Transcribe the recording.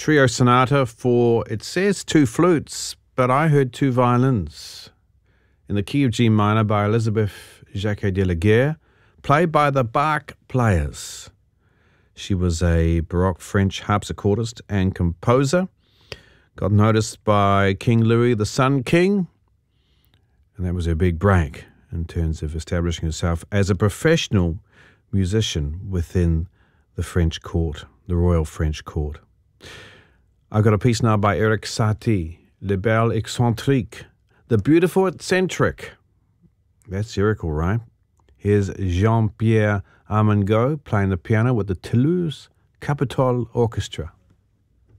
trio sonata for, it says 2 flutes, but I heard 2 violins. In the key of G minor by Elizabeth Jacquet de la Guerre, played by the Bach Players. She was a Baroque French harpsichordist and composer. Got noticed by King Louis, the Sun King, and that was her big break in terms of establishing herself as a professional musician within the French court, the royal French court. I've got a piece now by Erik Satie, Les Belles Excentriques, the beautiful eccentric. That's Erik, all right. Here's Jean-Pierre Armengaud playing the piano with the Toulouse Capitol Orchestra.